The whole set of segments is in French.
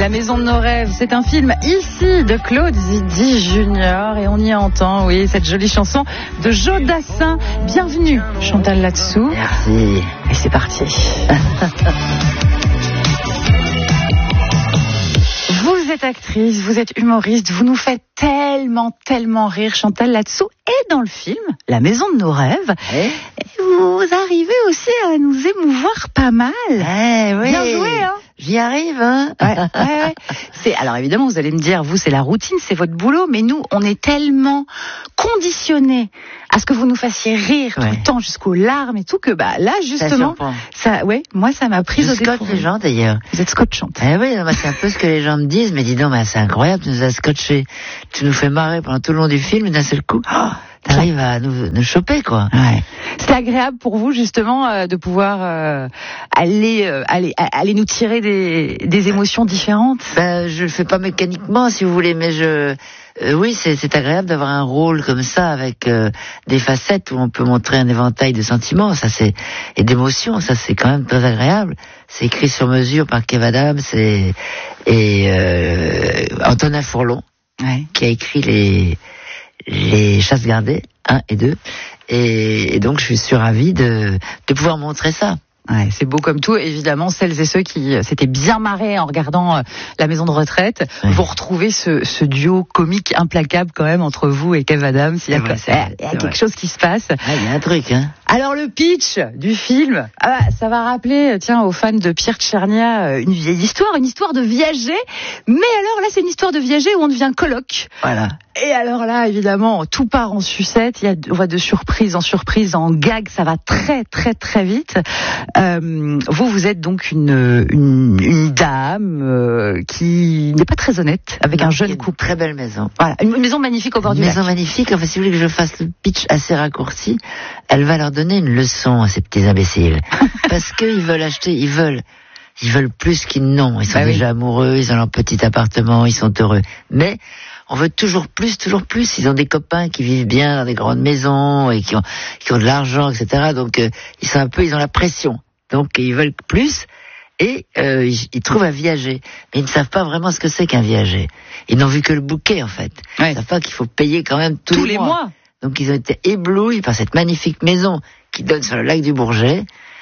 La maison de nos rêves, c'est un film ici de Claude Zidi Junior et on y entend, oui, cette jolie chanson de Joe Dassin. Bienvenue, Chantal là-dessous. Merci. Et c'est parti. Vous êtes actrice, vous êtes humoriste, vous nous faites tellement rire, Chantal là-dessous. Et dans le film, La maison de nos rêves, vous arrivez aussi à nous émouvoir pas mal. Oui. Bien joué, hein. J'y arrive, hein. Ouais. Alors évidemment, vous allez me dire, vous, c'est la routine, c'est votre boulot, mais nous, on est tellement conditionnés à ce que vous nous fassiez rire tout le temps jusqu'aux larmes et tout, que là, justement, moi, ça m'a prise au dépourvu. Je scotche les gens, d'ailleurs. Vous êtes scotchante. Oui, c'est un peu ce que les gens me disent, mais dis donc, c'est incroyable, tu nous as scotché. Tu nous fais marrer pendant tout le long du film, et d'un seul coup, t'arrives à nous choper, quoi. Ouais. C'est agréable pour vous, justement, de pouvoir aller nous tirer des émotions différentes. Je le fais pas mécaniquement, si vous voulez, mais oui, c'est agréable d'avoir un rôle comme ça, avec des facettes où on peut montrer un éventail de sentiments, et d'émotions. Ça, c'est quand même très agréable. C'est écrit sur mesure par Kev Adams et Antonin Fourlon, qui a écrit les Chasses gardées 1 et 2, et donc je suis ravi de pouvoir montrer ça. Ouais, c'est beau comme tout. Évidemment, celles et ceux qui s'étaient bien marrés en regardant La maison de retraite, vont retrouver ce duo comique implacable quand même entre vous et Kev Adams. Il y a quelque chose qui se passe. Il y a un truc, hein. Alors le pitch du film, ça va rappeler, aux fans de Pierre Tchernia, une vieille histoire, une histoire de viager. Mais alors là, c'est une histoire de viager où on devient coloc. Voilà. Et alors là, évidemment, tout part en sucette. On va de surprise en surprise, en gag. Ça va très vite. Vous êtes donc une dame qui n'est pas très honnête avec un jeune couple. Très belle maison. Voilà, une maison magnifique au bord du lac. Une maison magnifique. Enfin, si vous voulez que je fasse le pitch assez raccourci, elle va leur donner une leçon à ces petits imbéciles. Parce qu'ils veulent acheter, ils veulent plus qu'ils n'ont. Ils sont déjà amoureux, ils ont leur petit appartement, ils sont heureux. Mais on veut toujours plus. Ils ont des copains qui vivent bien dans des grandes maisons et qui ont de l'argent, etc. Donc ils ont la pression. Donc ils veulent plus et ils trouvent un viager. Mais ils ne savent pas vraiment ce que c'est qu'un viager. Ils n'ont vu que le bouquet, en fait. Ils ne savent pas qu'il faut payer quand même tous les mois. Donc ils ont été éblouis par cette magnifique maison qui donne sur le lac du Bourget.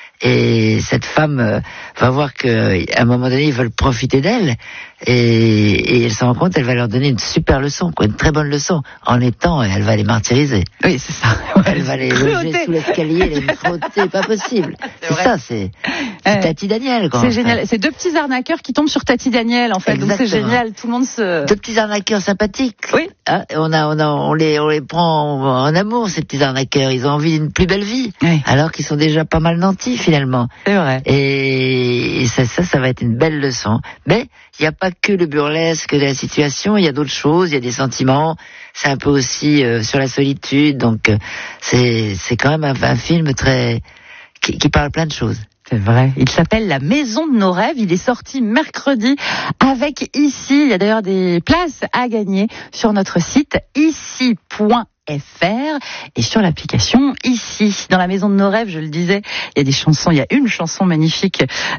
Et cette femme va voir qu'à un moment donné, ils veulent profiter d'elle. Et elle se rend compte, elle va leur donner une super leçon, une très bonne leçon. Elle va les martyriser. Oui, c'est ça. Elle va les loger sous l'escalier, les frotter, pas possible. C'est Tati Daniel, quoi. C'est génial. C'est deux petits arnaqueurs qui tombent sur Tati Daniel, en fait. Exactement. Donc c'est génial. Tout le monde Deux petits arnaqueurs sympathiques. Oui. On les prend en amour, ces petits arnaqueurs. Ils ont envie d'une plus belle vie. Oui. Alors qu'ils sont déjà pas mal nantis, finalement. C'est vrai. Et ça va être une belle leçon. Mais il n'y a pas que le burlesque de la situation, il y a d'autres choses, il y a des sentiments. C'est un peu aussi sur la solitude. Donc c'est quand même un film qui parle plein de choses. C'est vrai. Il s'appelle La maison de nos rêves. Il est sorti mercredi avec Ici. Il y a d'ailleurs des places à gagner sur notre site ici.fr et sur l'application Ici. Dans La maison de nos rêves, je le disais, il y a des chansons. Il y a une chanson magnifique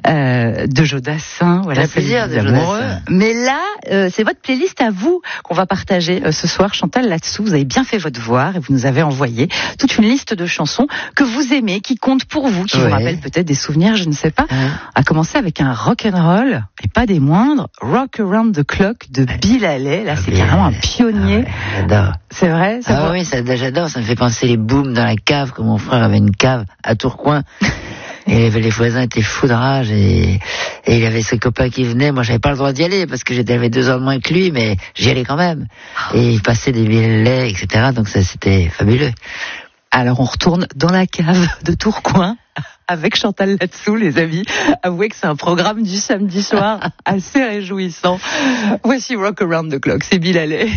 de Joe Dassin. Voilà, c'est plaisir de Joe Dassin. Mais là, c'est votre playlist à vous qu'on va partager ce soir. Chantal là-dessous, vous avez bien fait votre devoir et vous nous avez envoyé toute une liste de chansons que vous aimez, qui comptent pour vous, qui vous rappellent peut-être des souvenirs, je ne sais pas. À commencer avec un rock'n'roll et pas des moindres, Rock Around the Clock de Bill Haley. Là, c'est carrément un pionnier. J'adore. C'est vrai. Oui, j'adore. Ça me fait penser les booms dans la cave, comme mon frère avait une cave à Tourcoing. Et les voisins étaient fous de rage et il y avait ses copains qui venaient. Moi, j'avais pas le droit d'y aller parce que j'avais 2 ans de moins que lui, mais j'y allais quand même. Et il passait des billets, etc. Donc ça, c'était fabuleux. Alors, on retourne dans la cave de Tourcoing avec Chantal là-dessous, les amis. Avouez que c'est un programme du samedi soir assez réjouissant. Voici Rock Around the Clock, c'est Bill Haley.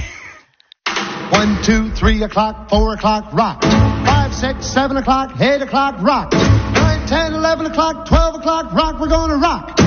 1, 2, 3 o'clock, 4 o'clock, rock. 5, 6, 7 o'clock, 8 o'clock, rock. 9, 10, 11 o'clock, 12 o'clock, rock. We're gonna rock.